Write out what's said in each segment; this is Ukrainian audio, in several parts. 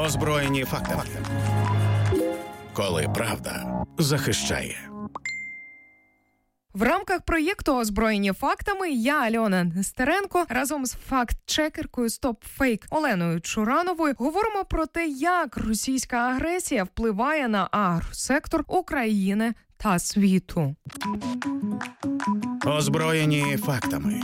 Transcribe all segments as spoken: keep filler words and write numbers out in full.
Озброєні фактами. Коли правда захищає. В рамках проєкту «Озброєні фактами» я, Альона Нестеренко, разом з факт-чекеркою «Стоп Фейк» Оленою Чурановою говоримо про те, як російська агресія впливає на агросектор України та світу. Озброєні фактами.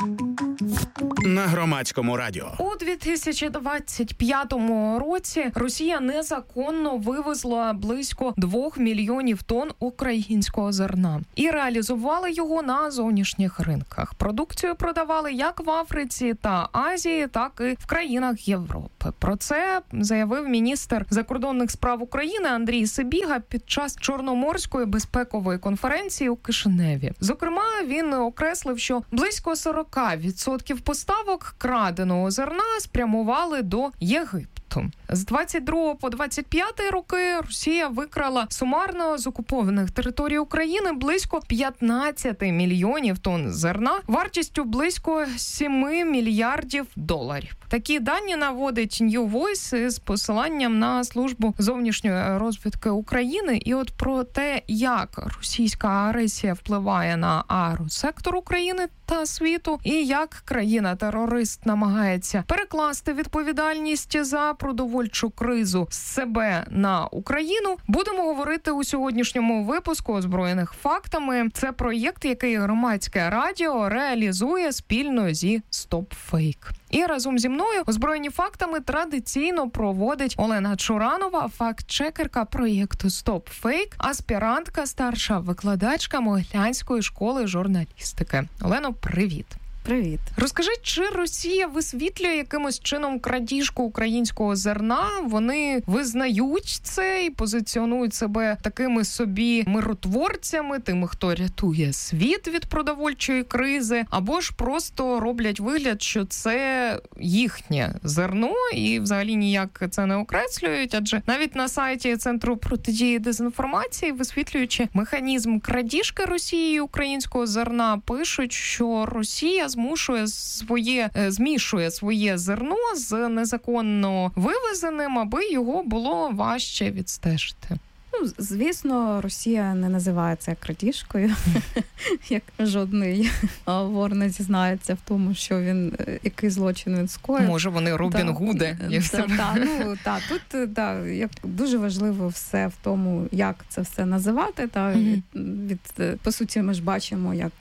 На Громадському радіо. У дві тисячі двадцять п'ятому році Росія незаконно вивезла близько двох мільйонів тонн українського зерна і реалізували його на зовнішніх ринках. Продукцію продавали як в Африці та Азії, так і в країнах Європи. Про це заявив міністр закордонних справ України Андрій Сибіга під час Чорноморської безпекової конференції у Кишиневі. Зокрема, він окреслив, що близько сорок відсотків поставок краденого зерна спрямували до Єгипту. З двадцять другого по двадцять п'ятий роки Росія викрала сумарно з окупованих територій України близько п'ятнадцять мільйонів тонн зерна вартістю близько сім мільярдів доларів. Такі дані наводить New Voice з посиланням на службу зовнішньої розвідки України. І от про те, як російська агресія впливає на агросектор України та світу, і як країна-терорист намагається перекласти відповідальність за продовольчу кризу з себе на Україну, будемо говорити у сьогоднішньому випуску «Озброєних фактами». Це проєкт, який Громадське радіо реалізує спільно зі «Стоп Фейк». І разом зі мною «Озброєні фактами» традиційно проводить Олена Чуранова, факт-чекерка проєкту «Стоп Фейк», аспірантка, старша викладачка Могилянської школи журналістики. Олено, привіт. Привіт. Розкажи, чи Росія висвітлює якимось чином крадіжку українського зерна? Вони визнають це і позиціонують себе такими собі миротворцями, тими, хто рятує світ від продовольчої кризи, або ж просто роблять вигляд, що це їхнє зерно і взагалі ніяк це не окреслюють, адже навіть на сайті Центру протидії дезінформації, висвітлюючи механізм крадіжки Росією українського зерна, пишуть, що Росія змушує своє, змішує своє зерно з незаконно вивезеним, аби його було важче відстежити. Ну, звісно, Росія не називає це крадіжкою, як жодний вор не зізнається в тому, що він, який злочин він скоїв. Може, вони Робін Гуди? Ну, так, тут да, як дуже важливо все в тому, як це все називати. Та, від, від, по суті, ми ж бачимо, як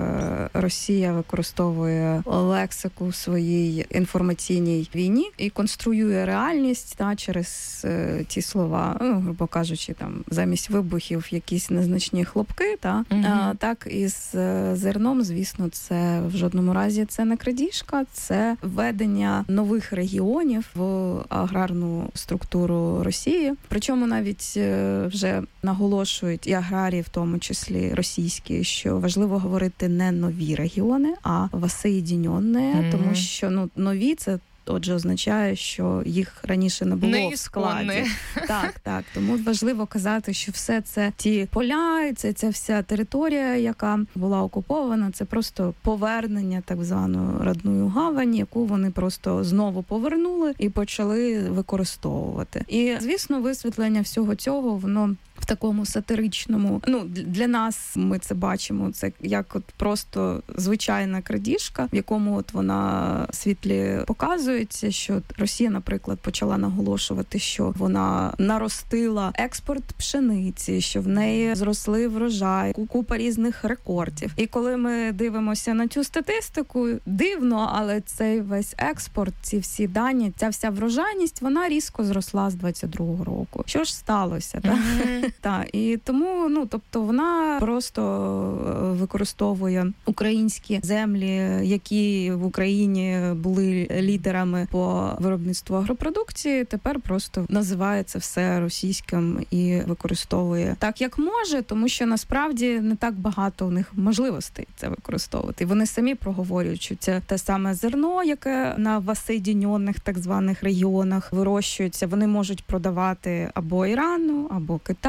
Росія використовує лексику в своїй інформаційній війні і конструює реальність та, через ті слова, ну, грубо кажучи, там замість вибухів якісь незначні хлопки, та mm-hmm. а, так і з зерном, звісно, це в жодному разі це не крадіжка, це введення нових регіонів в аграрну структуру Росії. Причому навіть вже наголошують і аграрії, в тому числі російські, що важливо говорити не нові регіони, а воссоєдінені, mm-hmm. тому що ну нові це отже, означає, що їх раніше не було не в складі. Так, так. Тому важливо казати, що все це ті поля, це ця вся територія, яка була окупована, це просто повернення так званої родної гавані, яку вони просто знову повернули і почали використовувати. І, звісно, висвітлення всього цього, воно в такому сатиричному, ну, для нас ми це бачимо, це як от просто звичайна крадіжка, в якому от вона світлі показується, що Росія, наприклад, почала наголошувати, що вона наростила експорт пшениці, що в неї зросли врожай, купа різних рекордів. І коли ми дивимося на цю статистику, дивно, але цей весь експорт, ці всі дані, ця вся врожайність, вона різко зросла з двадцять другого року. Що ж сталося, так? Mm-hmm. Так, і тому, ну, тобто вона просто використовує українські землі, які в Україні були лідерами по виробництву агропродукції, тепер просто називає це все російським і використовує так, як може, тому що насправді не так багато у них можливостей це використовувати. Вони самі проговорюють, що це те саме зерно, яке на воссоєдінених так званих регіонах вирощується, вони можуть продавати або Ірану, або Китаю,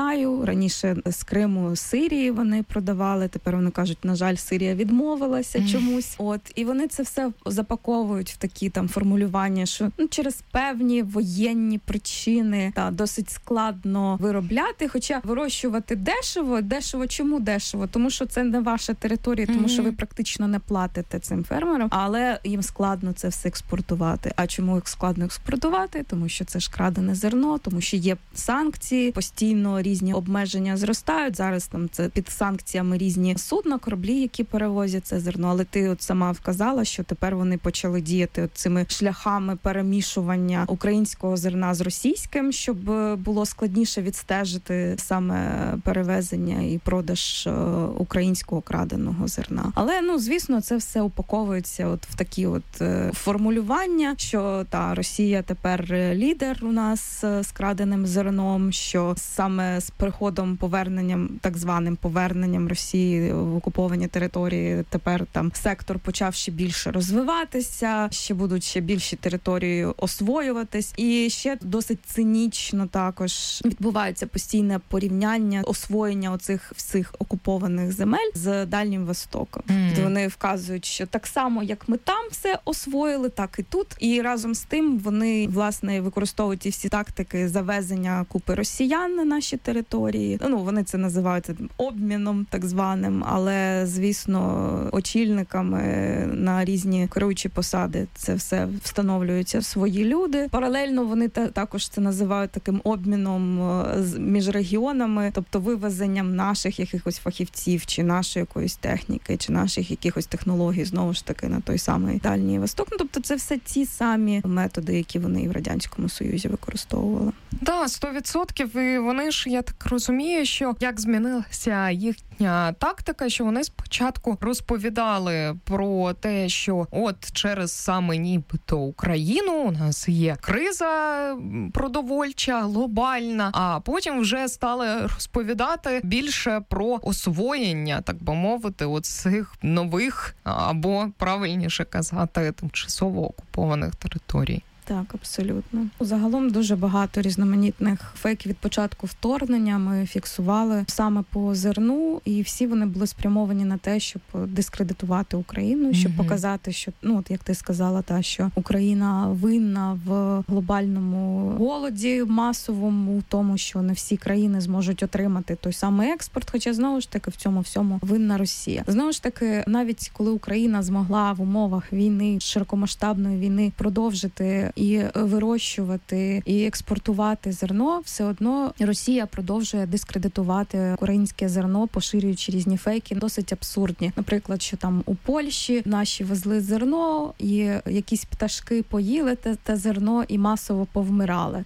Китаю, раніше з Криму, з Сирії вони продавали, тепер вони кажуть, на жаль, Сирія відмовилася mm. чомусь. От, і вони це все запаковують в такі там формулювання, що ну, через певні воєнні причини та досить складно виробляти, хоча вирощувати дешево, дешево чому дешево? Тому що це не ваша територія, тому mm-hmm. що ви практично не платите цим фермерам, але їм складно це все експортувати. А чому їх складно експортувати? Тому що це ж крадене зерно, тому що є санкції, постійно різні обмеження зростають. Зараз там це під санкціями різні судна, кораблі, які перевозять це зерно. Але ти от сама вказала, що тепер вони почали діяти от цими шляхами перемішування українського зерна з російським, щоб було складніше відстежити саме перевезення і продаж українського краденого зерна. Але, ну, звісно, це все упаковується от в такі от формулювання, що та Росія тепер лідер у нас з краденим зерном, що саме з приходом, поверненням, так званим поверненням Росії в окуповані території, тепер там сектор почав ще більше розвиватися, ще будуть ще більші території освоюватись. І ще досить цинічно також відбувається постійне порівняння, освоєння оцих всіх окупованих земель з Дальнім Востоком. Mm. Тобто вони вказують, що так само, як ми там все освоїли, так і тут. І разом з тим вони, власне, використовують і всі тактики завезення купи росіян на наші території. Ну, вони це називають обміном так званим, але, звісно, очільниками на різні керуючі посади це все встановлюються свої люди. Паралельно вони та, також це називають таким обміном між регіонами, тобто вивезенням наших якихось фахівців, чи нашої якоїсь техніки, чи наших якихось технологій, знову ж таки, на той самий Дальній Восток. Ну, тобто це все ті самі методи, які вони і в Радянському Союзі використовували. Так, сто відсотків. І вони ж, я так розумію, що як змінилася їхня тактика, що вони спочатку розповідали про те, що от через саме нібито Україну у нас є криза продовольча, глобальна, а потім вже стали розповідати більше про освоєння, так би мовити, оцих нових, або, правильніше казати, тимчасово окупованих територій. Так, абсолютно. Загалом дуже багато різноманітних фейків від початку вторгнення ми фіксували саме по зерну, і всі вони були спрямовані на те, щоб дискредитувати Україну, щоб mm-hmm. показати, що, ну, от як ти сказала, та, що Україна винна в глобальному голоді масовому, у тому, що не всі країни зможуть отримати той самий експорт, хоча, знову ж таки, в цьому всьому винна Росія. Знову ж таки, навіть коли Україна змогла в умовах війни, широкомасштабної війни, продовжити і вирощувати, і експортувати зерно, все одно Росія продовжує дискредитувати українське зерно, поширюючи різні фейки, досить абсурдні. Наприклад, що там у Польщі наші везли зерно, і якісь пташки поїли те, те зерно і масово повмирали.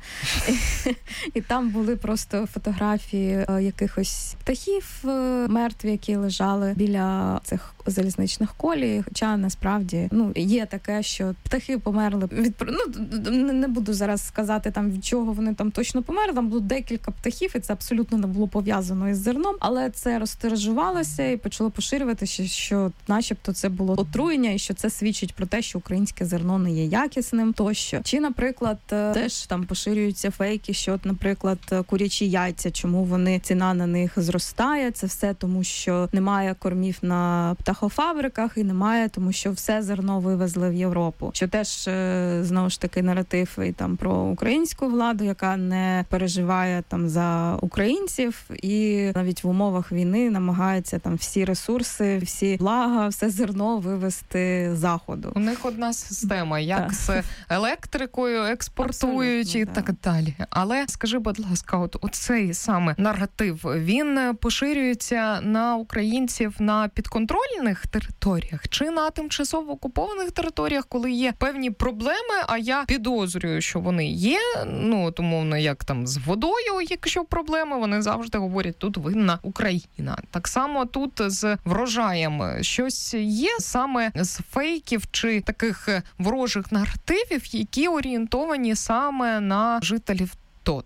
І там були просто фотографії якихось птахів мертві, які лежали біля цих залізничних колій, хоча насправді, ну, є таке, що птахи померли від, ну, не буду зараз сказати там, від чого вони там точно померли, там було декілька птахів, і це абсолютно не було пов'язано із зерном, але це розтиражувалося і почало поширюватися, що начебто це було отруєння, і що це свідчить про те, що українське зерно не є якісним тощо. Чи, наприклад, теж там поширюються фейки, що, от, наприклад, курячі яйця, чому вони, ціна на них зростає, це все тому, що немає кормів на птахофабриках і немає, тому що все зерно вивезли в Європу. Що теж, знову ж таки, наратив і там про українську владу, яка не переживає там за українців і навіть в умовах війни намагається там всі ресурси, всі блага, все зерно вивезти з Заходу. У них одна система, як так. з електрикою експортують і так. так далі. Але скажи, будь ласка, от оцей саме наратив, він поширюється на українців на підконтрольних територіях чи на тимчасово окупованих територіях, коли є певні проблеми, а я підозрюю, що вони є, ну, от умовно, як там з водою, якщо проблеми, вони завжди говорять, тут винна Україна. Так само тут з врожаями. Щось є саме з фейків чи таких ворожих наративів, які орієнтовані саме на жителів ТОТ?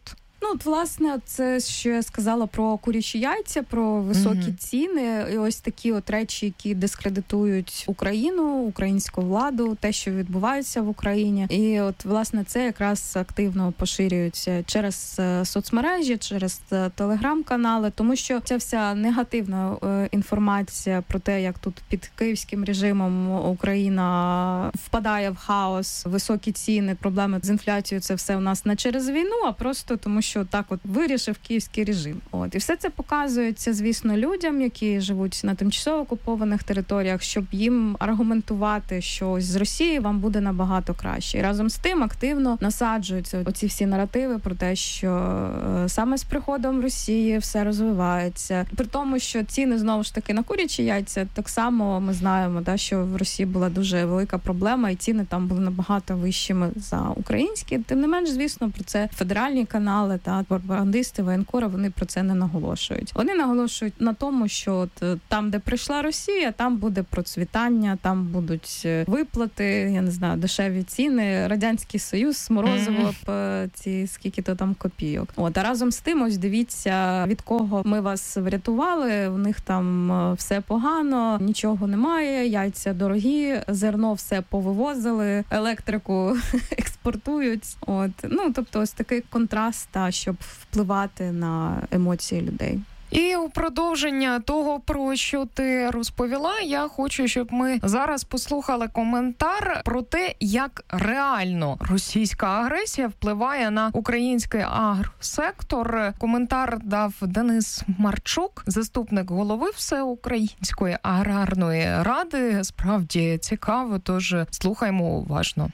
Ну, от, власне, це, що я сказала про курячі яйця, про високі mm-hmm. ціни, і ось такі от речі, які дискредитують Україну, українську владу, те, що відбувається в Україні. І от, власне, це якраз активно поширюється через соцмережі, через телеграм-канали, тому що ця вся негативна інформація про те, як тут під київським режимом Україна впадає в хаос, високі ціни, проблеми з інфляцією, це все у нас не через війну, а просто тому, що так от вирішив київський режим. От. І все це показується, звісно, людям, які живуть на тимчасово окупованих територіях, щоб їм аргументувати, що ось з Росії вам буде набагато краще. І разом з тим активно насаджуються оці всі наративи про те, що саме з приходом Росії все розвивається. При тому, що ціни, знову ж таки, на курячі яйця, так само ми знаємо, да, що в Росії була дуже велика проблема, і ціни там були набагато вищими за українські. Тим не менш, звісно, про це федеральні канали та пропагандисти, воєнкори, вони про це не наголошують. Вони наголошують на тому, що от там, де прийшла Росія, там буде процвітання, там будуть виплати, я не знаю, дешеві ціни, Радянський Союз, морозиво б ці скільки-то там копійок. От, а разом з тим, ось дивіться, від кого ми вас врятували, у них там все погано, нічого немає, яйця дорогі, зерно все повивозили, електрику експортують. От, ну, тобто ось такий контраст, та, щоб впливати на емоції людей. І у продовження того, про що ти розповіла, я хочу, щоб ми зараз послухали коментар про те, як реально російська агресія впливає на український агросектор. Коментар дав Денис Марчук, заступник голови Всеукраїнської аграрної ради. Справді цікаво, тож слухаймо уважно.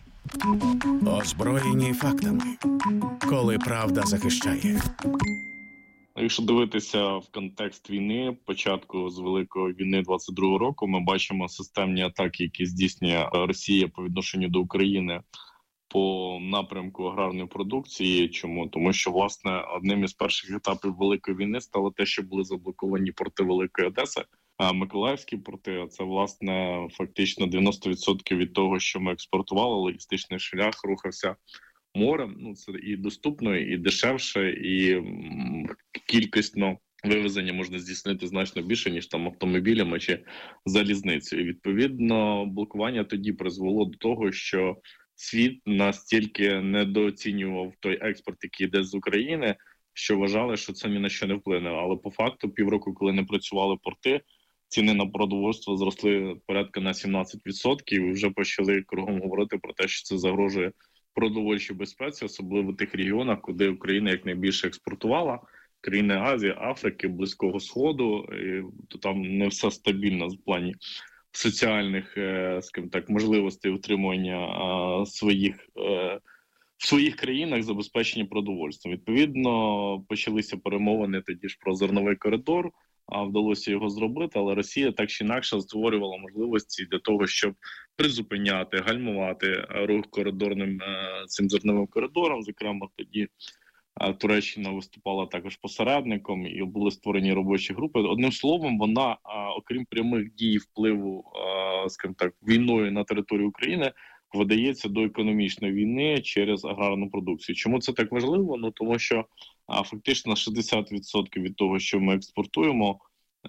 Озброєні фактами. Коли правда захищає. Якщо дивитися в контекст війни, початку з Великої війни двадцять другого року, ми бачимо системні атаки, які здійснює Росія по відношенню до України по напрямку аграрної продукції. Чому? Тому що, власне, одним із перших етапів Великої війни стало те, що були заблоковані порти Великої Одеси, а Миколаївські порти. А це, власне, фактично дев'яносто відсотків від того, що ми експортували, логістичний шлях рухався морем. Ну, це і доступно, і дешевше, і кількісно вивезення можна здійснити значно більше, ніж там автомобілями чи залізницею. І, відповідно, блокування тоді призвело до того, що світ настільки недооцінював той експорт, який йде з України, що вважали, що це ні на що не вплине. Але по факту півроку, коли не працювали порти, ціни на продовольство зросли порядка на сімнадцять відсотків, і вже почали кругом говорити про те, що це загрожує продовольчій безпеці, особливо в тих регіонах, куди Україна якнайбільше експортувала, країни Азії, Африки, Близького Сходу, і то там не все стабільно в плані соціальних, скажімо так, можливостей утримування своїх в своїх країнах, забезпечення продовольством. Відповідно, почалися перемовини тоді ж про зерновий коридор, а вдалося його зробити, але Росія так чи інакше створювала можливості для того, щоб призупиняти, гальмувати рух коридорним цим зерновим коридором. Зокрема, тоді Туреччина виступала також посередником і були створені робочі групи. Одним словом, вона, окрім прямих дій впливу, скажімо так, війною на територію України, видається до економічної війни через аграрну продукцію. Чому це так важливо? Ну, тому що а, фактично шістдесят відсотків від того, що ми експортуємо,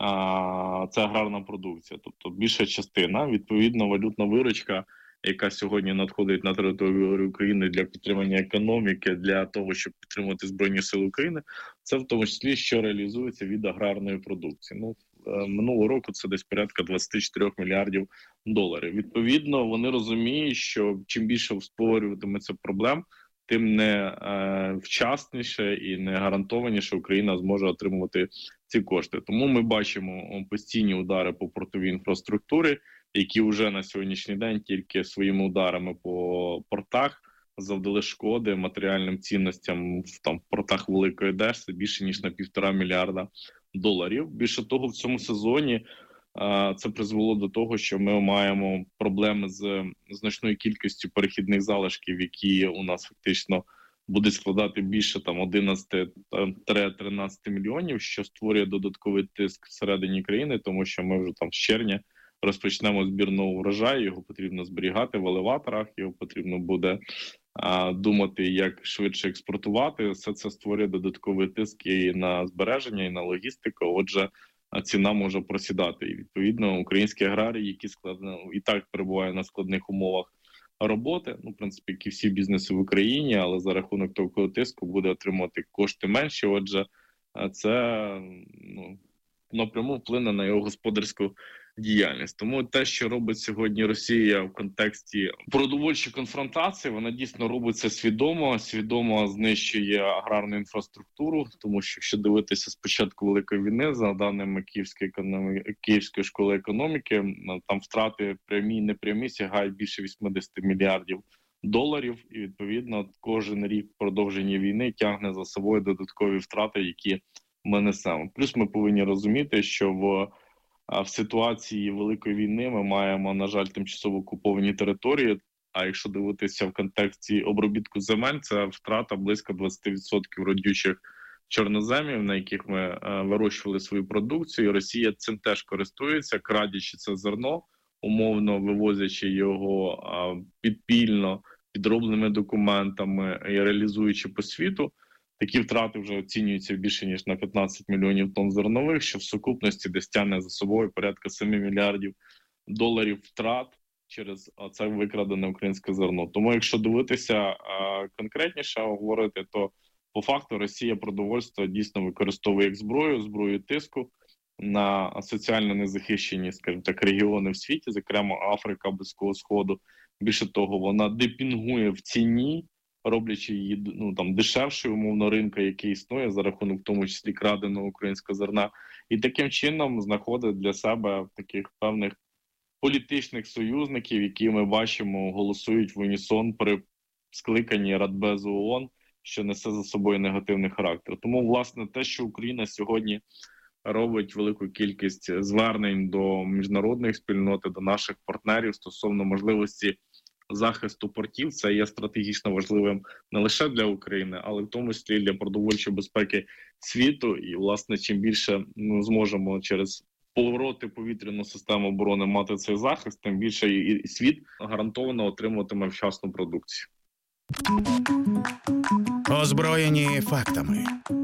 а, це аграрна продукція. Тобто більша частина, відповідно, валютна виручка, яка сьогодні надходить на територію України для підтримання економіки, для того, щоб підтримувати Збройні Сили України, це в тому числі, що реалізується від аграрної продукції. Ну, минулого року це десь порядка двадцять чотири мільярдів доларів. Відповідно, вони розуміють, що чим більше створюватиметься проблем, тим не е, вчасніше і не гарантованіше Україна зможе отримувати ці кошти. Тому ми бачимо постійні удари по портовій інфраструктурі, які вже на сьогоднішній день тільки своїми ударами по портах завдали шкоди матеріальним цінностям в там портах Великої Одеси більше ніж на півтора мільярда доларів. Більше того, в цьому сезоні а, це призвело до того, що ми маємо проблеми з значною кількістю перехідних залишків, які у нас фактично будуть складати більше там одинадцять-тринадцять мільйонів, що створює додатковий тиск всередині країни, тому що ми вже там з червня розпочнемо збір нового врожаю, його потрібно зберігати в елеваторах, його потрібно буде думати, як швидше експортувати. Все це створює додаткові тиски і на збереження, і на логістику. Отже, ціна може просідати. І, відповідно, українські аграрії, які складно, і так перебувають на складних умовах роботи, ну, в принципі, як і всі бізнеси в Україні, але за рахунок такого тиску буде отримувати кошти менші. Отже, це ну, напряму вплине на його господарську діяльність. Тому те, що робить сьогодні Росія в контексті продовольчої конфронтації, вона дійсно робить це свідомо, свідомо знищує аграрну інфраструктуру, тому що якщо дивитися з початку Великої війни, за даними Київської, економі... Київської школи економіки, там втрати прямі і непрямі сягають більше вісімдесят мільярдів доларів, і відповідно кожен рік в продовженні війни тягне за собою додаткові втрати, які ми несемо. Плюс ми повинні розуміти, що в в ситуації Великої війни ми маємо, на жаль, тимчасово окуповані території, а якщо дивитися в контексті обробітку земель, це втрата близько двадцять відсотків родючих чорноземів, на яких ми е, вирощували свою продукцію. І Росія цим теж користується, крадячи це зерно, умовно вивозячи його е, підпільно, підробленими документами і реалізуючи по світу. Такі втрати вже оцінюються більше, ніж на п'ятнадцять мільйонів тонн зернових, що в сукупності десь тягне за собою порядка сім мільярдів доларів втрат через це викрадене українське зерно. Тому якщо дивитися конкретніше, говорити, то по факту Росія продовольство дійсно використовує як зброю, зброю тиску на соціально незахищені, скажімо так, регіони в світі, зокрема Африка, Близького Сходу. Більше того, вона депінгує в ціні, роблячи її ну там дешевшою, умовно, ринка, який існує за рахунок в тому числі краденого українського зерна, і таким чином знаходить для себе таких певних політичних союзників, які ми бачимо голосують в унісон при скликанні Радбезу ООН, що несе за собою негативний характер. Тому, власне, те, що Україна сьогодні робить велику кількість звернень до міжнародної спільноти, до наших партнерів стосовно можливості захисту портів, це є стратегічно важливим не лише для України, але в тому числі для продовольчої безпеки світу. І, власне, чим більше ми зможемо через повороти повітряну систему оборони мати цей захист, тим більше і світ гарантовано отримуватиме вчасну продукцію. Озброєні фактами.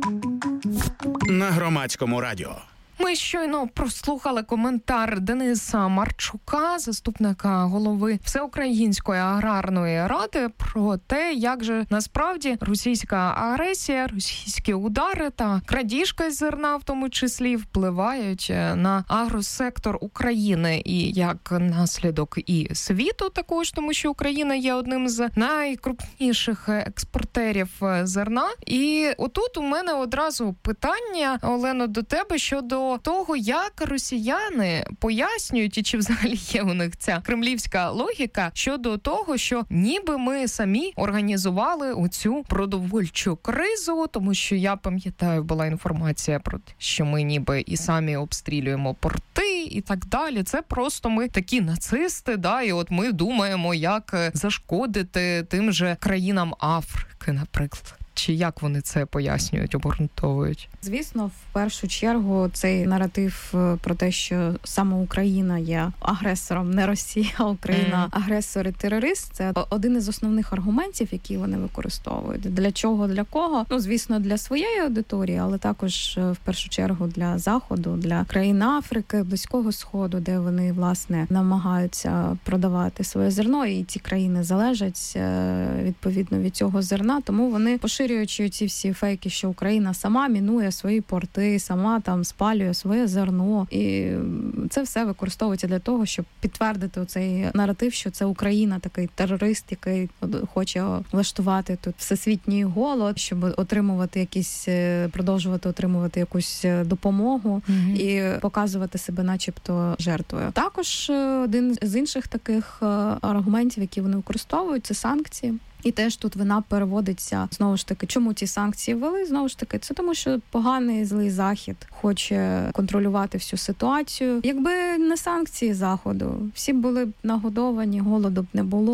На Громадському радіо. Ми щойно прослухали коментар Дениса Марчука, заступника голови Всеукраїнської аграрної ради, про те, як же насправді російська агресія, російські удари та крадіжка зерна в тому числі впливають на агросектор України і як наслідок і світу також, тому що Україна є одним з найкрупніших експортерів зерна. І отут у мене одразу питання, Олено, до тебе щодо того, як росіяни пояснюють, і чи взагалі є у них ця кремлівська логіка щодо того, що ніби ми самі організували оцю продовольчу кризу, тому що я пам'ятаю, була інформація про те, що ми ніби і самі обстрілюємо порти і так далі. Це просто ми такі нацисти, да, і от ми думаємо, як зашкодити тим же країнам Африки, наприклад. Чи як вони це пояснюють, обґрунтовують? Звісно, в першу чергу цей наратив про те, що саме Україна є агресором, не Росія, а Україна mm. агресор і терорист, це один із основних аргументів, які вони використовують. Для чого, для кого? Ну, звісно, для своєї аудиторії, але також в першу чергу для Заходу, для країн Африки, Близького Сходу, де вони, власне, намагаються продавати своє зерно, і ці країни залежать відповідно від цього зерна, тому вони поширюють Поширюючи ці всі фейки, що Україна сама мінує свої порти, сама там спалює своє зерно. І це все використовується для того, щоб підтвердити цей наратив, що це Україна такий терорист, який хоче влаштувати тут всесвітній голод, щоб отримувати якісь, продовжувати отримувати якусь допомогу mm-hmm. і показувати себе начебто жертвою. Також один з інших таких аргументів, які вони використовують, це санкції. І теж тут вина переводиться, знову ж таки, чому ці санкції ввели? Знову ж таки, це тому, що поганий, злий Захід хоче контролювати всю ситуацію. Якби не санкції Заходу, всі були б нагодовані, голоду б не було.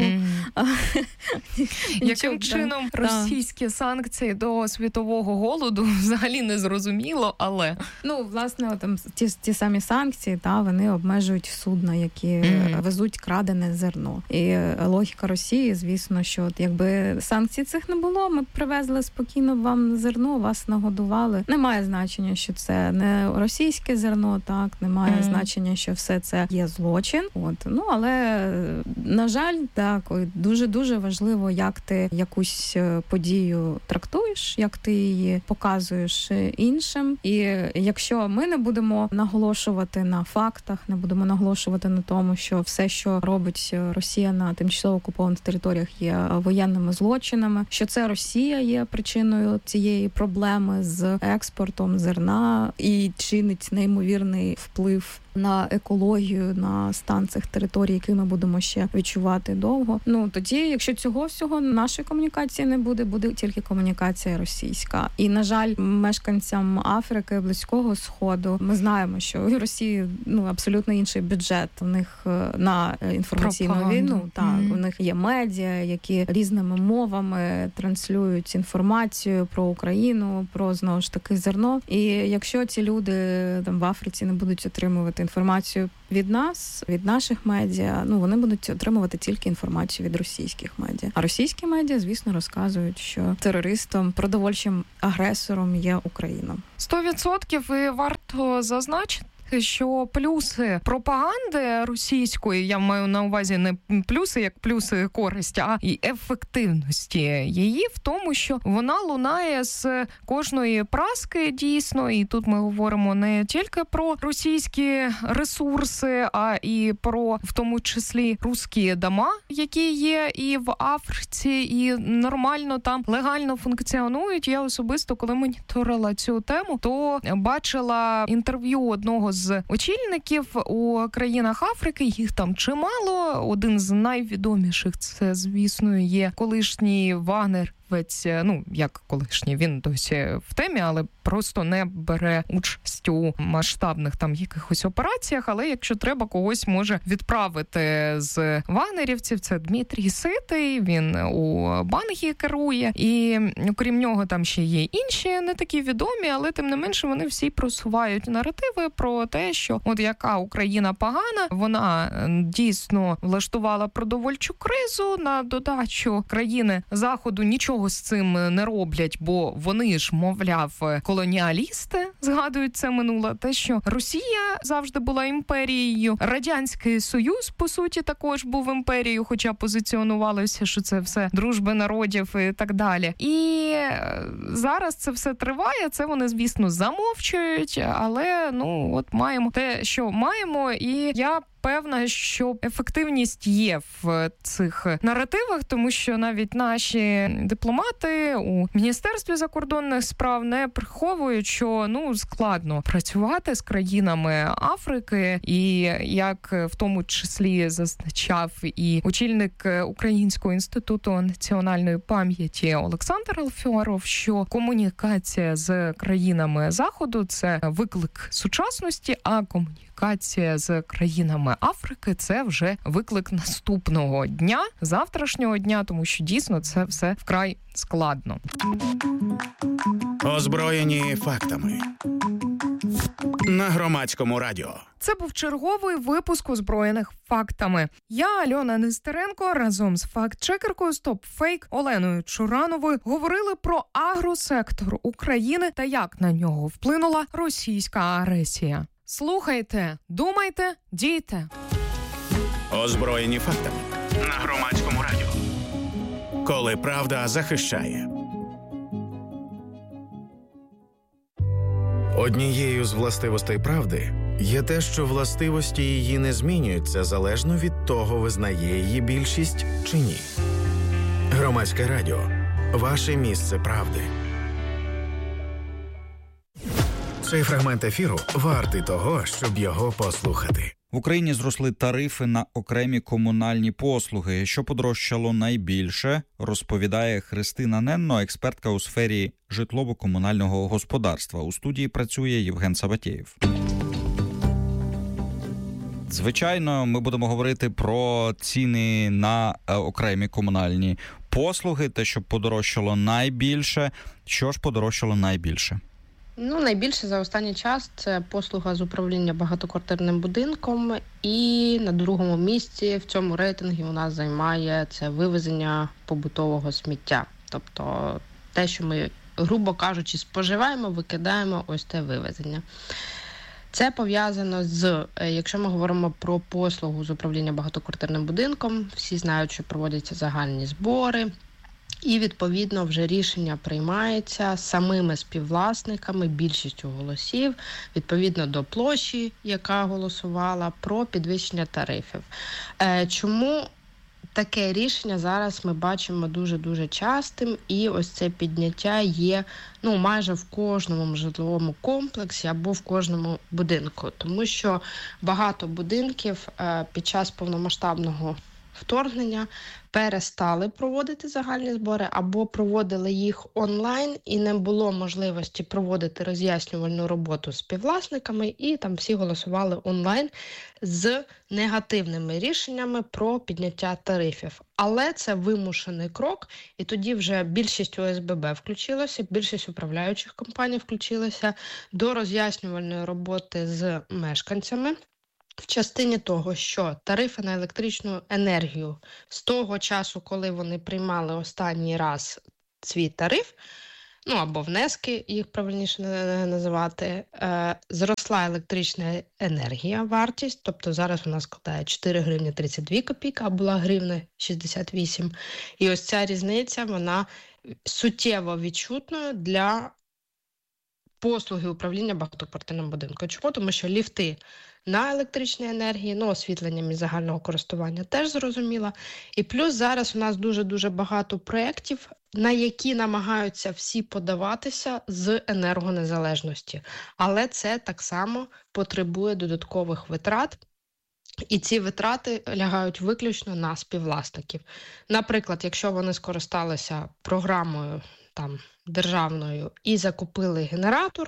Mm. Яким чином російські санкції до світового голоду взагалі не зрозуміло, але... Ну, власне, там ті, ті самі санкції, та, вони обмежують судна, які mm. везуть крадене зерно. І логіка Росії, звісно, що от якби якби санкцій цих не було, ми б привезли спокійно вам зерно, вас нагодували. Немає значення, що це не російське зерно, так, немає mm. значення, що все це є злочин. От, ну, але, на жаль, так, дуже-дуже важливо, як ти якусь подію трактуєш, як ти її показуєш іншим. І якщо ми не будемо наголошувати на фактах, не будемо наголошувати на тому, що все, що робить Росія на тимчасово окупованих територіях, є воєнними злочинами, що це Росія є причиною цієї проблеми з експортом зерна і чинить неймовірний вплив на екологію, на стан цих територій, які ми будемо ще відчувати довго. Ну, тоді, якщо цього всього нашої комунікації не буде, буде тільки комунікація російська. І, на жаль, мешканцям Африки, Близького Сходу, ми знаємо, що у Росії, ну, абсолютно інший бюджет у них на інформаційну Пропаганду. війну. Так, mm-hmm. у них є медіа, які різними мовами транслюють інформацію про Україну, про, знову ж таки, зерно. І якщо ці люди там в Африці не будуть отримувати інформацію від нас, від наших медіа, ну, вони будуть отримувати тільки інформацію від російських медіа. А російські медіа, звісно, розказують, що терористом, продовольчим агресором є Україна. Сто відсотків і варто зазначити, що плюси пропаганди російської, я маю на увазі не плюси, як плюси користі, а і ефективності її в тому, що вона лунає з кожної праски дійсно, і тут ми говоримо не тільки про російські ресурси, а і про, в тому числі, русські дома, які є і в Африці, і нормально там легально функціонують. Я особисто, коли моніторила цю тему, то бачила інтерв'ю одного з з очільників у країнах Африки, їх там чимало. Один з найвідоміших, це, звісно, є колишній Вагнер. Ну, як колишній, він досі в темі, але просто не бере участь у масштабних там якихось операціях, але якщо треба, когось може відправити з вагнерівців. Це Дмитрій Ситий, він у Бангі керує, і окрім нього там ще є інші, не такі відомі, але тим не менше вони всі просувають наративи про те, що от яка Україна погана, вона дійсно влаштувала продовольчу кризу, на додачу країни Заходу нічого з цим не роблять, бо вони ж, мовляв, колоніалісти, згадують це минуле, те, що Росія завжди була імперією, Радянський Союз, по суті, також був імперією, хоча позиціонувалося, що це все дружби народів і так далі. І зараз це все триває, це вони, звісно, замовчують, але, ну, от маємо те, що маємо, і я певна, що ефективність є в цих наративах, тому що навіть наші дипломати у Міністерстві закордонних справ не приховують, що, ну, складно працювати з країнами Африки, і як в тому числі зазначав і очільник Українського інституту національної пам'яті Олександр Алферов, що комунікація з країнами Заходу – це виклик сучасності, а комунікація з країнами Африки – це вже виклик наступного дня, завтрашнього дня, тому що дійсно це все вкрай складно. Озброєні фактами. На Громадському радіо. Це був черговий випуск «Озброєних фактами». Я, Альона Нестеренко, разом з факт-чекеркою «Стоп-фейк» Оленою Чурановою говорили про агросектор України та як на нього вплинула російська агресія. Слухайте, думайте, дійте. Озброєні фактами. На Громадському радіо. Коли правда захищає. Однією з властивостей правди є те, що властивості її не змінюються залежно від того, визнає її більшість чи ні. Громадське радіо. Ваше місце правди. Цей фрагмент ефіру вартий того, щоб його послухати. В Україні зросли тарифи на окремі комунальні послуги. Що подорожчало найбільше, розповідає Христина Ненно, експертка у сфері житлово-комунального господарства. У студії працює Євген Саватєєв. Звичайно, ми будемо говорити про ціни на окремі комунальні послуги, те, що подорожчало найбільше. Що ж подорожчало найбільше? Ну, найбільше за останній час це послуга з управління багатоквартирним будинком, і на другому місці в цьому рейтингі у нас займає це вивезення побутового сміття. Тобто те, що ми, грубо кажучи, споживаємо, викидаємо, ось те вивезення. Це пов'язано з, якщо ми говоримо про послугу з управління багатоквартирним будинком, всі знають, що проводяться загальні збори, і, відповідно, вже рішення приймається самими співвласниками, більшістю голосів, відповідно до площі, яка голосувала, про підвищення тарифів. Чому таке рішення зараз ми бачимо дуже-дуже частим, і ось це підняття є ну, майже в кожному житловому комплексі або в кожному будинку. Тому що багато будинків під час повномасштабного вторгнення перестали проводити загальні збори або проводили їх онлайн, і не було можливості проводити роз'яснювальну роботу з співвласниками, і там всі голосували онлайн з негативними рішеннями про підняття тарифів. Але це вимушений крок, і тоді вже більшість О С Б Б включилося, більшість управляючих компаній включилося до роз'яснювальної роботи з мешканцями. В частині того, що тарифи на електричну енергію з того часу, коли вони приймали останній раз свій тариф, ну або внески, їх правильніше називати, е, зросла електрична енергія, вартість, тобто зараз вона складає чотири гривні тридцять дві копійки, а була гривня шістдесят вісім. І ось ця різниця, вона суттєво відчутною для послуги управління багатоквартирним будинком. Чому? Тому що ліфти на електричній енергії, ну, освітленням із загального користування теж зрозуміло. І плюс зараз у нас дуже-дуже багато проєктів, на які намагаються всі подаватися з енергонезалежності. Але це так само потребує додаткових витрат, і ці витрати лягають виключно на співвласників. Наприклад, якщо вони скористалися програмою там, державною і закупили генератор,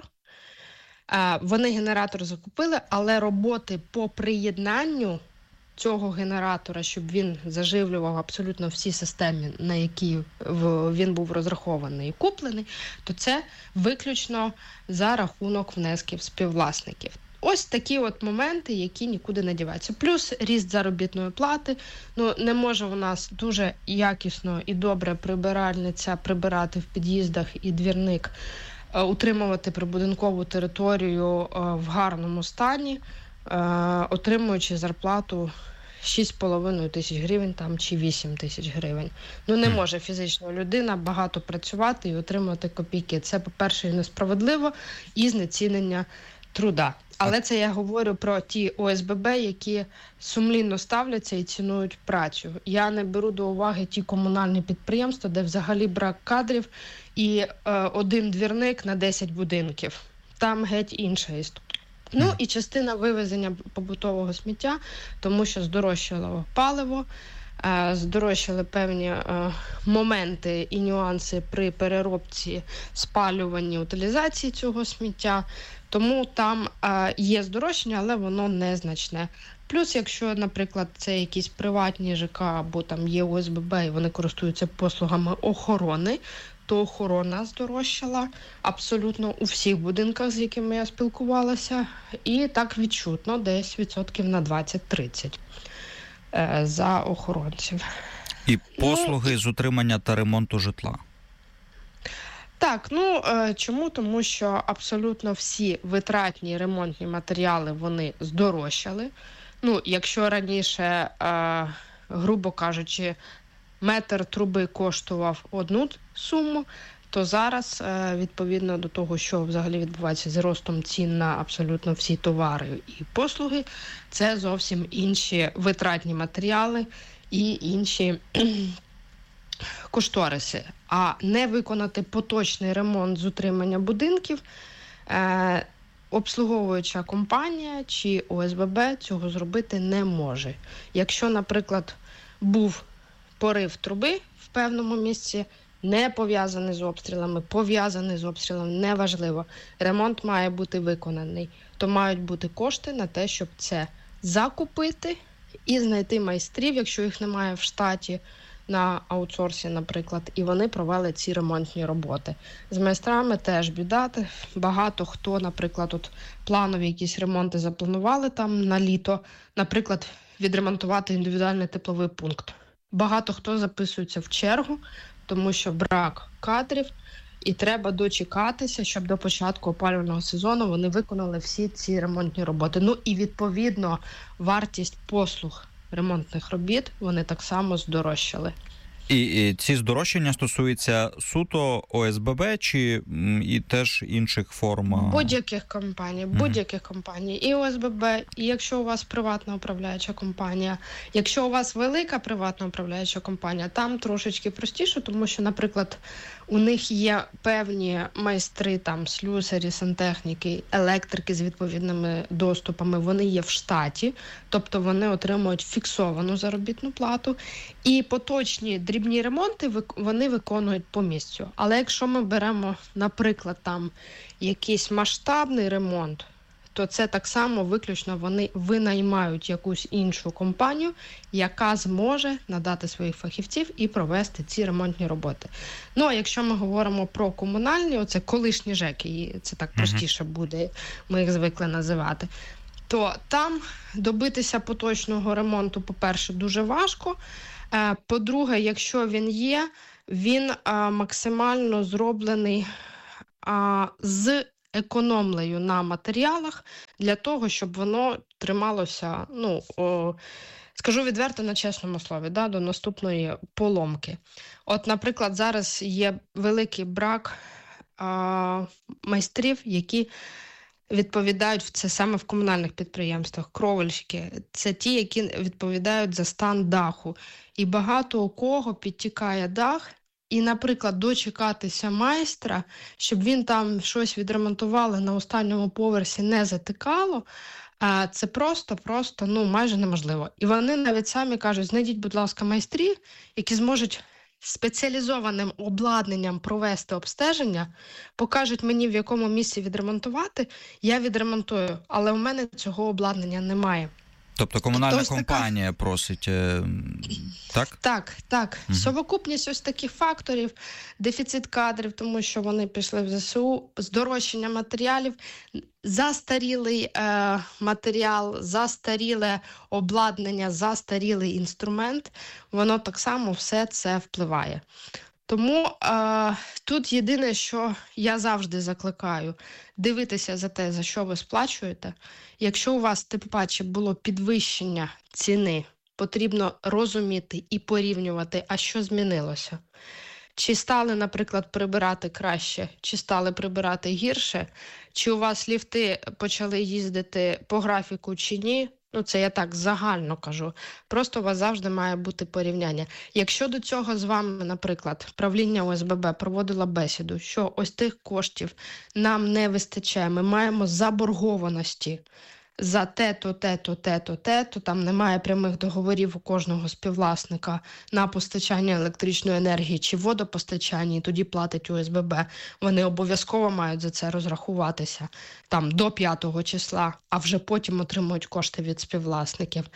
вони генератор закупили, але роботи по приєднанню цього генератора, щоб він заживлював абсолютно всі системи, на які він був розрахований і куплений, то це виключно за рахунок внесків співвласників. Ось такі от моменти, які нікуди не діваються. Плюс ріст заробітної плати. Ну, не може у нас дуже якісно і добре прибиральниця прибирати в під'їздах і двірник, утримувати прибудинкову територію в гарному стані, отримуючи зарплату шість з половиною тисяч гривень там, чи вісім тисяч гривень. Ну, не може фізична людина багато працювати і отримувати копійки. Це, по-перше, несправедливо і знецінення труда. Але це я говорю про ті О С Б Б, які сумлінно ставляться і цінують працю. Я не беру до уваги ті комунальні підприємства, де взагалі брак кадрів і е, один двірник на десять будинків. Там геть інша історія. Ну і частина вивезення побутового сміття, тому що здорожчало паливо, е, здорожчали певні е, моменти і нюанси при переробці, спалюванні, утилізації цього сміття. Тому там е, є здорожчання, але воно незначне. Плюс, якщо, наприклад, це якісь приватні Ж К або там є О С Б Б і вони користуються послугами охорони, то охорона здорожчала абсолютно у всіх будинках, з якими я спілкувалася. І так відчутно, десь відсотків на двадцять-тридцять е, за охоронців. І послуги ну, з утримання та ремонту житла. Так, ну чому? Тому що абсолютно всі витратні ремонтні матеріали, вони здорожчали. Ну, якщо раніше, е, грубо кажучи, метр труби коштував одну суму, то зараз, е, відповідно до того, що взагалі відбувається з ростом цін на абсолютно всі товари і послуги, це зовсім інші витратні матеріали і інші кошториси. А не виконати поточний ремонт з утримання будинків е, обслуговуюча компанія чи О С Б Б цього зробити не може. Якщо, наприклад, був порив труби в певному місці, не пов'язаний з обстрілами, пов'язаний з обстрілами, неважливо. Ремонт має бути виконаний. То мають бути кошти на те, щоб це закупити і знайти майстрів, якщо їх немає в штаті, на аутсорсі, наприклад, і вони провели ці ремонтні роботи. З майстрами теж біда. Багато хто, наприклад, от планові якісь ремонти запланували там на літо, наприклад, відремонтувати індивідуальний тепловий пункт. Багато хто записується в чергу, тому що брак кадрів, і треба дочекатися, щоб до початку опалювального сезону вони виконали всі ці ремонтні роботи. Ну і, відповідно, вартість послуг ремонтних робіт вони так само здорожчали. І, і ці здорожчання стосуються суто О С Б Б чи і теж інших форм? Будь-яких компаній, будь-яких mm-hmm. компаній. І О С Б Б, і якщо у вас приватна управляюча компанія. Якщо у вас велика приватна управляюча компанія, там трошечки простіше, тому що, наприклад, у них є певні майстри, там, слюсарі, сантехніки, електрики з відповідними доступами, вони є в штаті, тобто вони отримують фіксовану заробітну плату. І поточні дрібні ремонти вони виконують по місцю. Але якщо ми беремо, наприклад, там якийсь масштабний ремонт, то це так само виключно вони винаймають якусь іншу компанію, яка зможе надати своїх фахівців і провести ці ремонтні роботи. Ну, а якщо ми говоримо про комунальні, оце колишні ЖЕКи, це так простіше буде, ми їх звикли називати, то там добитися поточного ремонту, по-перше, дуже важко. По-друге, якщо він є, він максимально зроблений з економлею на матеріалах для того, щоб воно трималося, ну, о, скажу відверто, на чесному слові, да, до наступної поломки. От, наприклад, зараз є великий брак а, майстрів, які відповідають це саме в комунальних підприємствах, кровельщики. Це ті, які відповідають за стан даху. І багато у кого підтікає дах, і, наприклад, дочекатися майстра, щоб він там щось відремонтували на останньому поверсі, не затикало, це просто-просто, ну, майже неможливо. І вони навіть самі кажуть, знайдіть, будь ласка, майстрів, які зможуть спеціалізованим обладнанням провести обстеження, покажуть мені, в якому місці відремонтувати, я відремонтую, але у мене цього обладнання немає. Тобто комунальна ось компанія така... просить, так? Так, так. Угу. Совокупність ось таких факторів, дефіцит кадрів, тому що вони пішли в Зе Се У, здорожчання матеріалів, застарілий е, матеріал, застаріле обладнання, застарілий інструмент, воно так само все це впливає. Тому е, тут єдине, що я завжди закликаю, дивитися за те, за що ви сплачуєте. Якщо у вас, тим паче, було підвищення ціни, потрібно розуміти і порівнювати, а що змінилося. Чи стали, наприклад, прибирати краще, чи стали прибирати гірше, чи у вас ліфти почали їздити по графіку, чи ні. Ну, це я так загально кажу. Просто у вас завжди має бути порівняння. Якщо до цього з вами, наприклад, правління О С Б Б проводило бесіду, що ось тих коштів нам не вистачає, ми маємо заборгованості за те-то, те-то, те-то, те-то, там немає прямих договорів у кожного співвласника на постачання електричної енергії чи водопостачання, і тоді платить О С Б Б. Вони обов'язково мають за це розрахуватися там до п'ятого числа, а вже потім отримують кошти від співвласників.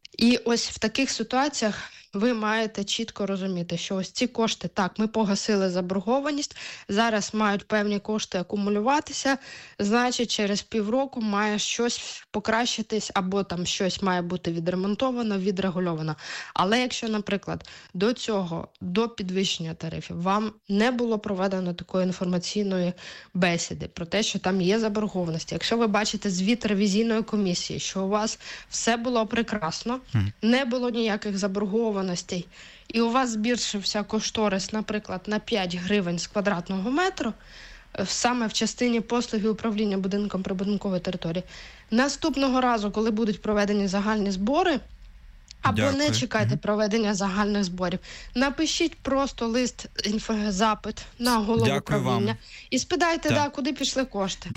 І ось в таких ситуаціях ви маєте чітко розуміти, що ось ці кошти, так, ми погасили заборгованість, зараз мають певні кошти акумулюватися, значить через півроку має щось покращитись або там щось має бути відремонтовано, відрегульовано. Але якщо, наприклад, до цього, до підвищення тарифів, вам не було проведено такої інформаційної бесіди про те, що там є заборгованості, якщо ви бачите звіт ревізійної комісії, що у вас все було прекрасно, не було ніяких заборгованостей, і у вас збільшився кошторис, наприклад, на п'ять гривень з квадратного метру, саме в частині послуги управління будинком прибудинкової території. Наступного разу, коли будуть проведені загальні збори, або Дякую. не чекайте проведення загальних зборів, напишіть просто лист, інфозапит на голову Дякую управління вам. і спитайте, да, куди пішли кошти.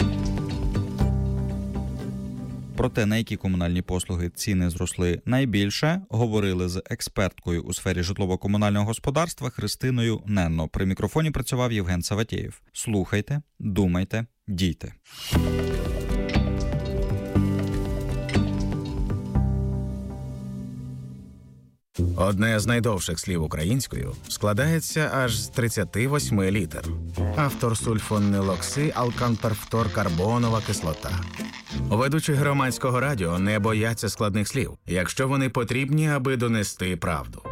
Про те, на які комунальні послуги ціни зросли найбільше, говорили з експерткою у сфері житлово-комунального господарства Христиною Ненно. При мікрофоні працював Євген Саватєєв. Слухайте, думайте, дійте. Одне з найдовших слів українською складається аж з тридцяти восьми літер. Автор сульфонилокси, алканперфторкарбонова кислота. Ведучі громадського радіо не бояться складних слів, якщо вони потрібні, аби донести правду.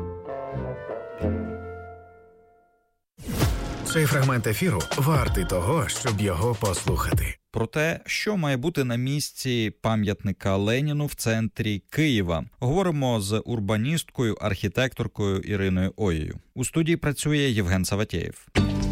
Цей фрагмент ефіру вартий того, щоб його послухати. Про те, що має бути на місці пам'ятника Леніну в центрі Києва. Говоримо з урбаністкою, архітекторкою Іриною Оєю. У студії працює Євген Саватєєв.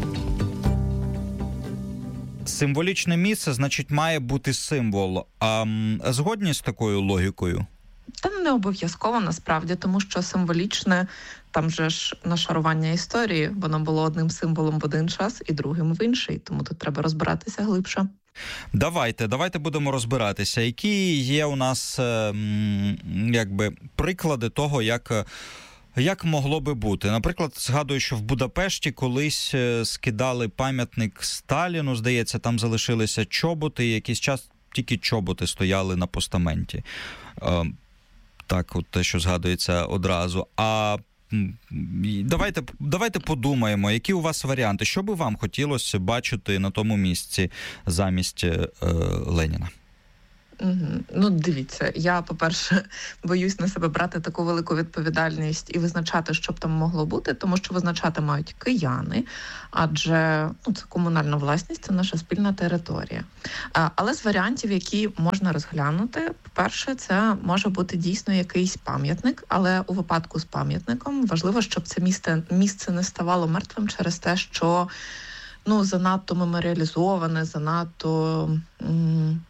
Символічне місце, значить, має бути символ. А згодні з такою логікою? Та не обов'язково, насправді, тому що символічне, там же ж нашарування історії, воно було одним символом в один час і другим в інший, тому тут треба розбиратися глибше. Давайте, давайте будемо розбиратися. Які є у нас, якби, приклади того, як... Як могло би бути? Наприклад, згадую, що в Будапешті колись скидали пам'ятник Сталіну, здається, там залишилися чоботи, і якийсь час тільки чоботи стояли на постаменті. Так, от те, що згадується одразу. А давайте, давайте подумаємо, які у вас варіанти. Що би вам хотілося бачити на тому місці замість е, Леніна? Ну, дивіться, я, по-перше, боюсь на себе брати таку велику відповідальність і визначати, що б там могло бути, тому що визначати мають кияни, адже ну, це комунальна власність, це наша спільна територія. Але з варіантів, які можна розглянути, по-перше, це може бути дійсно якийсь пам'ятник, але у випадку з пам'ятником важливо, щоб це місце, місце не ставало мертвим через те, що ну, занадто меморіалізоване, занадто... М-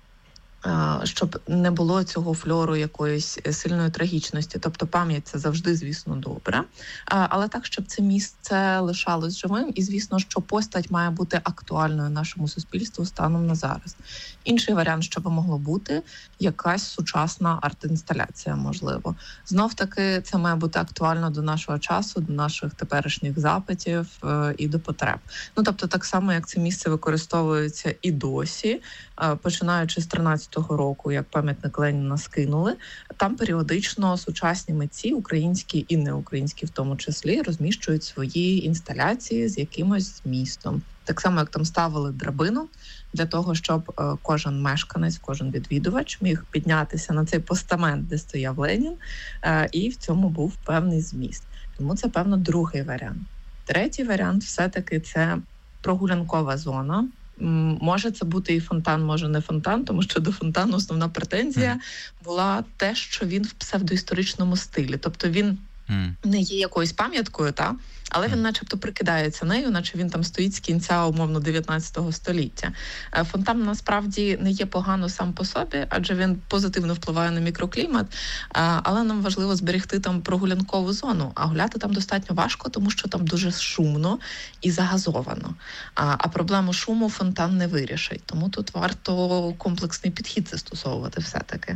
щоб не було цього фльору якоїсь сильної трагічності. Тобто пам'ять – це завжди, звісно, добре. Але так, щоб це місце лишалось живим. І, звісно, що постать має бути актуальною нашому суспільству станом на зараз. Інший варіант, що би могло бути – якась сучасна арт-інсталяція, можливо. Знов-таки, це має бути актуально до нашого часу, до наших теперішніх запитів і до потреб. Ну, тобто, так само, як це місце використовується і досі, починаючи з тринадцятого року, як пам'ятник Леніна скинули, там періодично сучасні митці, українські і неукраїнські в тому числі, розміщують свої інсталяції з якимось змістом. Так само, як там ставили драбину, для того, щоб кожен мешканець, кожен відвідувач міг піднятися на цей постамент, де стояв Ленін, і в цьому був певний зміст. Тому це, певно, другий варіант. Третій варіант все-таки це прогулянкова зона. Може це бути і фонтан, може не фонтан, тому що до фонтану основна претензія була те, що він в псевдоісторичному стилі. Тобто він mm. не є якоюсь пам'яткою, та, але він начебто прикидається нею, наче він там стоїть з кінця, умовно, дев'ятнадцятого століття. Фонтан насправді не є погано сам по собі, адже він позитивно впливає на мікроклімат, але нам важливо зберегти там прогулянкову зону, а гуляти там достатньо важко, тому що там дуже шумно і загазовано. А проблему шуму фонтан не вирішить, тому тут варто комплексний підхід застосовувати все-таки.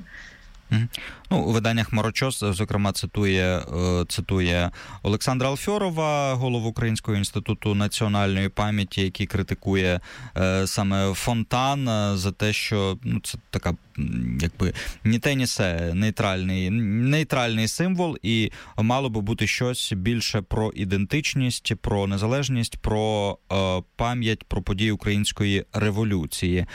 Ну, у виданнях «Хмарочос», зокрема, цитує, цитує Олександра Алфьорова, голову Українського інституту національної пам'яті, який критикує е, саме фонтан за те, що ну, це така, якби, ні те, ні се, нейтральний, нейтральний символ, і мало би бути щось більше про ідентичність, про незалежність, про е, пам'ять, про події Української революції.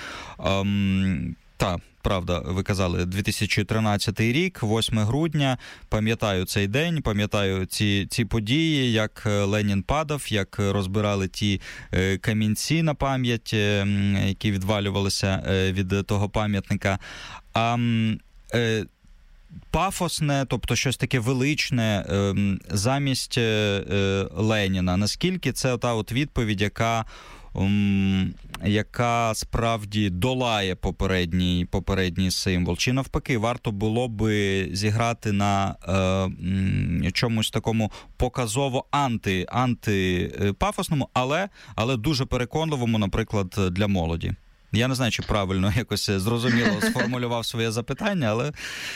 Ем, та, правда, ви казали, дві тисячі тринадцятий рік, восьме грудня, пам'ятаю цей день, пам'ятаю ці, ці події, як Ленін падав, як розбирали ті е, камінці на пам'ять, е, які відвалювалися е, від того пам'ятника. А е, пафосне, тобто щось таке величне е, замість е, Леніна. Наскільки це та от відповідь, яка Um, яка справді долає попередній, попередній символ? Чи навпаки, варто було би зіграти на е, чомусь такому показово анти, антипафосному, але, але дуже переконливому, наприклад, для молоді? Я не знаю, чи правильно якось зрозуміло сформулював своє запитання, але...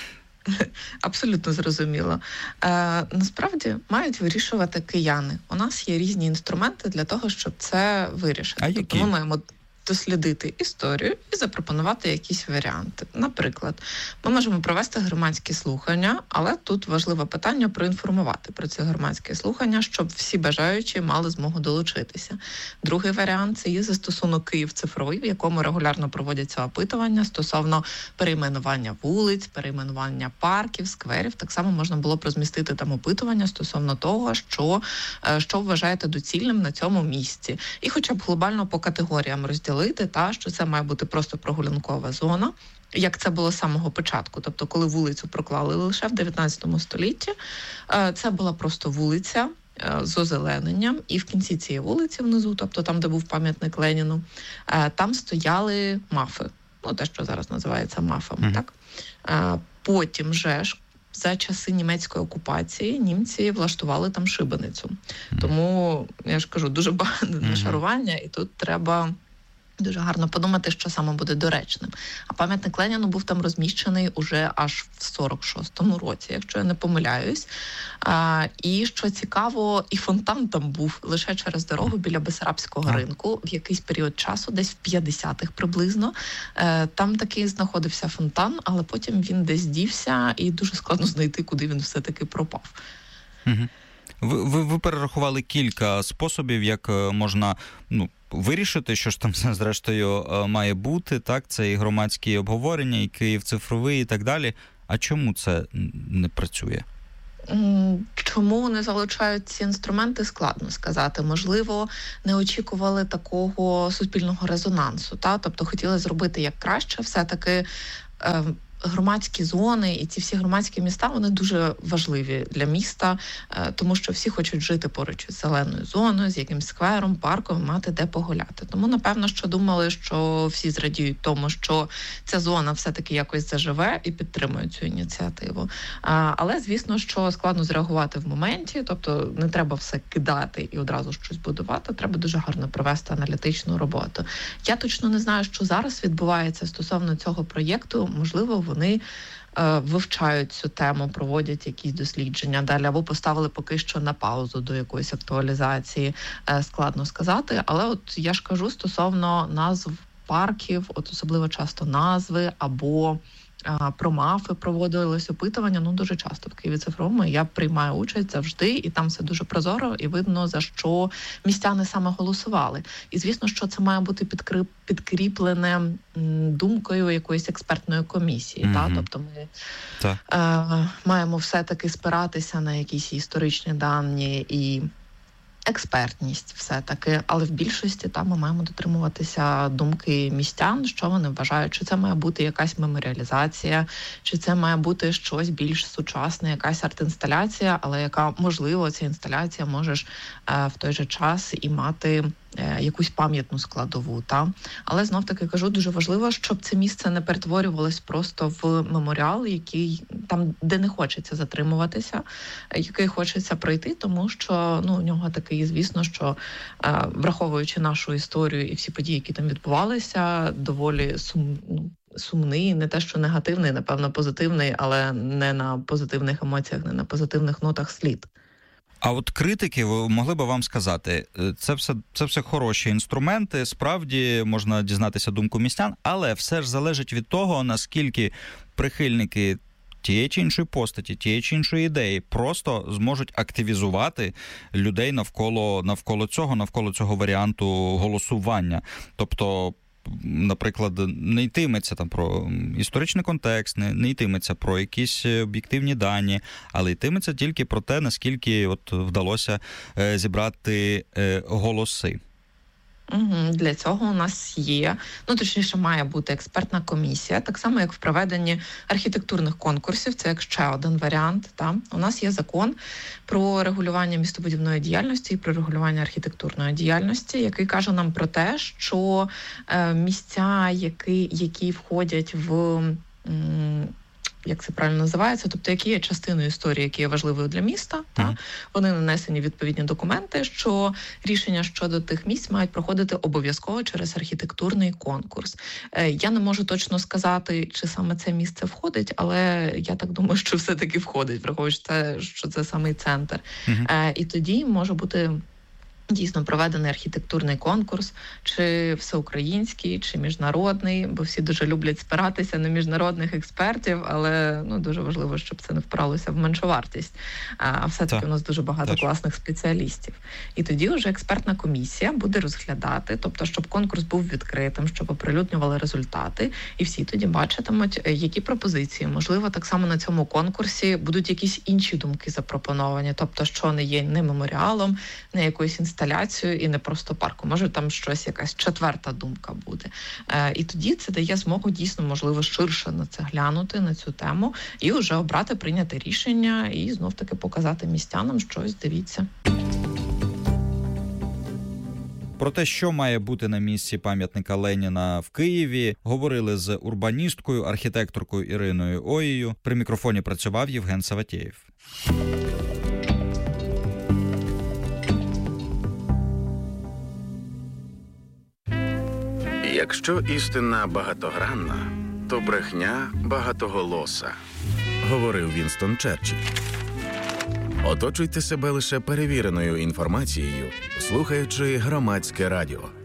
Абсолютно зрозуміло. Е, насправді мають вирішувати кияни. У нас є різні інструменти для того, щоб це вирішити. А тобто ми маємо дослідити історію і запропонувати якісь варіанти. Наприклад, ми можемо провести громадські слухання, але тут важливе питання проінформувати про ці громадські слухання, щоб всі бажаючі мали змогу долучитися. Другий варіант – це є застосунок «Київ цифровий», в якому регулярно проводяться опитування стосовно перейменування вулиць, перейменування парків, скверів. Так само можна було б розмістити там опитування стосовно того, що, що вважаєте доцільним на цьому місці. І хоча б глобально по категоріям розділити, та, що це має бути просто прогулянкова зона, як це було з самого початку. Тобто, коли вулицю проклали лише в дев'ятнадцятому столітті, це була просто вулиця з озелененням, і в кінці цієї вулиці внизу, тобто там, де був пам'ятник Леніну, там стояли мафи. Ну, те, що зараз називається мафами, mm-hmm. так? Потім же ж, за часи німецької окупації німці влаштували там шибеницю. Mm-hmm. Тому, я ж кажу, дуже багато mm-hmm. нашарування, і тут треба дуже гарно подумати, що саме буде доречним. А пам'ятник Леніну був там розміщений уже аж в сорок шостому році, якщо я не помиляюсь. А, і, що цікаво, і фонтан там був лише через дорогу біля Бессарабського ринку в якийсь період часу, десь в п'ятдесятих приблизно. Е, там таки знаходився фонтан, але потім він десь дівся, і дуже складно знайти, куди він все-таки пропав. Угу. Ви, ви, ви перерахували кілька способів, як можна, ну, вирішити, що ж там зрештою має бути, так, це і громадські обговорення, і Київ цифровий, і так далі. А чому це не працює? Чому не залучають ці інструменти, складно сказати. Можливо, не очікували такого суспільного резонансу, та? Тобто хотіли зробити як краще, все-таки е- громадські зони і ці всі громадські міста, вони дуже важливі для міста, тому що всі хочуть жити поруч із зеленою зоною, з якимсь сквером, парком, мати де погуляти. Тому, напевно, що думали, що всі зрадіють тому, що ця зона все-таки якось заживе і підтримують цю ініціативу. Але, звісно, що складно зреагувати в моменті, тобто не треба все кидати і одразу щось будувати, треба дуже гарно провести аналітичну роботу. Я точно не знаю, що зараз відбувається стосовно цього проєкту. Можливо, вони е, вивчають цю тему, проводять якісь дослідження далі, або поставили поки що на паузу до якоїсь актуалізації, е, складно сказати. Але от я ж кажу, стосовно назв парків, от особливо часто назви, або е, про мафи проводились опитування, ну дуже часто в Києві цифровому я приймаю участь завжди, і там все дуже прозоро, і видно, за що містяни саме голосували. І звісно, що це має бути підкріп, підкріплене м, думкою якоїсь експертної комісії. Mm-hmm. Та? Тобто ми е, маємо все-таки спиратися на якісь історичні дані і експертність все-таки, але в більшості там ми маємо дотримуватися думки містян, що вони вважають, чи це має бути якась меморіалізація, чи це має бути щось більш сучасне, якась арт-інсталяція, але яка, можливо, ця інсталяція може ж е, в той же час і мати е, якусь пам'ятну складову. Та? Але знов-таки кажу, дуже важливо, щоб це місце не перетворювалось просто в меморіал, який там, де не хочеться затримуватися, який хочеться пройти, тому що ну, у нього такий, звісно, що е, враховуючи нашу історію і всі події, які там відбувалися, доволі сум, ну, сумний, не те, що негативний, напевно, позитивний, але не на позитивних емоціях, не на позитивних нотах слід. А от критики могли би вам сказати, це все, це все хороші інструменти, справді можна дізнатися думку містян, але все ж залежить від того, наскільки прихильники тієї чи іншої постаті, тієї чи іншої ідеї просто зможуть активізувати людей навколо, навколо цього, навколо цього варіанту голосування. Тобто, наприклад, не йтиметься там про історичний контекст, не, не йтиметься про якісь об'єктивні дані, але йтиметься тільки про те, наскільки от вдалося е, зібрати е, голоси. Угу. Для цього у нас є, ну точніше має бути експертна комісія, так само як в проведенні архітектурних конкурсів, це як ще один варіант. Та? У нас є закон про регулювання містобудівної діяльності і про регулювання архітектурної діяльності, який каже нам про те, що е, місця, які, які входять в... М- як це правильно називається, тобто які є частиною історії, які є важливою для міста, mm-hmm. та вони нанесені відповідні документи, що рішення щодо тих місць мають проходити обов'язково через архітектурний конкурс. Е, я не можу точно сказати, чи саме це місце входить, але я так думаю, що все-таки входить, враховуючи те, що це самий центр. Mm-hmm. Е, і тоді може бути дійсно проведений архітектурний конкурс, чи всеукраїнський, чи міжнародний, бо всі дуже люблять спиратися на міжнародних експертів, але ну дуже важливо, щоб це не впиралося в меншовартість. А все-таки так. у нас дуже багато так. класних спеціалістів. І тоді вже експертна комісія буде розглядати, тобто, щоб конкурс був відкритим, щоб оприлюднювали результати, і всі тоді бачитимуть, які пропозиції. Можливо, так само на цьому конкурсі будуть якісь інші думки запропоновані, тобто, що не є не меморіалом, не якоюсь інсталяцією і не просто парку. Може там щось, якась четверта думка буде. Е, і тоді це дає змогу дійсно, можливо, ширше на це глянути, на цю тему, і вже обрати, прийняти рішення і знов-таки показати містянам щось, дивіться. Про те, що має бути на місці пам'ятника Леніна в Києві, говорили з урбаністкою, архітекторкою Іриною Оєю. При мікрофоні працював Євген Саватєєв. Якщо істина багатогранна, то брехня багатоголоса, говорив Вінстон Черчилль. Оточуйте себе лише перевіреною інформацією, слухаючи Громадське радіо.